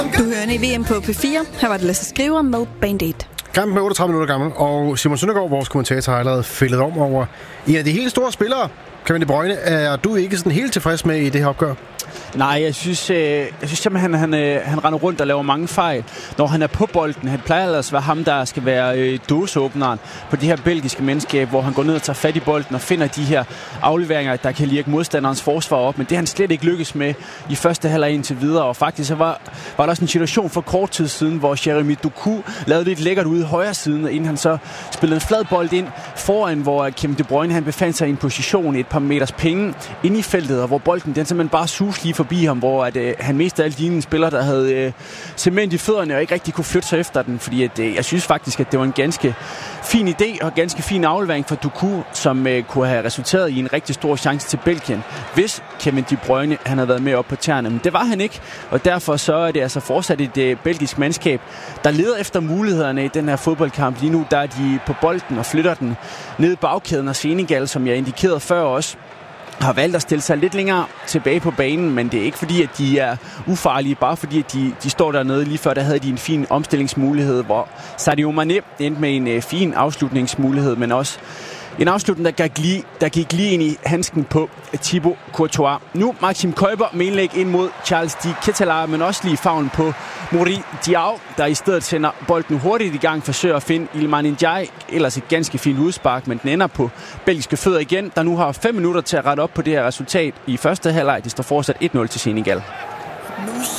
Du hører i VM på P4. Her var det Lasse Skriver med Band Aid. Kampen er 38 minutter gammel, og Simon Søndergaard, vores kommentator, har allerede fældet om over en af de helt store spillere. Kevin De Bruyne, er du ikke sådan helt tilfreds med i det her opgør? Nej, jeg synes simpelthen, han render rundt og laver mange fejl, når han er på bolden. Han plejer ellers at være ham, der skal være dåseåbneren på de her belgiske mandskab, hvor han går ned og tager fat i bolden og finder de her afleveringer, der kan lirke modstanderens forsvar op. Men det han slet ikke lykkes med i første halvleg indtil videre. Og faktisk så var der også en situation for kort tid siden, hvor Jeremy Doku lavede lidt lækkert ude i højre siden, inden han så spillede en flad bold ind foran, hvor Kevin De Bruyne han befandt sig i en position et par meters penge inde i feltet, og hvor bolden den simpelthen bare sus lige forbi ham, hvor han mest af alt lignede en spiller, der havde cement i fødderne og ikke rigtig kunne flytte sig efter den, fordi jeg synes faktisk, at det var en ganske fin idé og ganske fin aflevering for Doku, som kunne have resulteret i en rigtig stor chance til Belgien, hvis Kevin De Bruyne han havde været med op på tæerne. Men det var han ikke, og derfor så er det altså fortsat et belgisk mandskab, der leder efter mulighederne i den her fodboldkamp. Lige nu der er de på bolden og flytter den ned i bagkæden, og Senegal, som jeg indikerede før også, har valgt at stille sig lidt længere tilbage på banen, men det er ikke fordi, at de er ufarlige, bare fordi, at de står dernede. Lige før, der havde de en fin omstillingsmulighed, hvor Sadio Mané endte med en fin afslutningsmulighed, men også en afslutning, der gik lige ind i handsken på Thibaut Courtois. Nu Maxim Køber med indlæg ind mod Charles de Ketelaere, men også lige favnen på Mori Diaw, der i stedet sender bolden hurtigt i gang, forsøger at finde Iliman Ndiaye. Ellers et ganske fint udspark, men den ender på belgiske fødder igen, der nu har 5 minutter til at rette op på det her resultat i første halvleg. Det står fortsat 1-0 til Senegal. Nu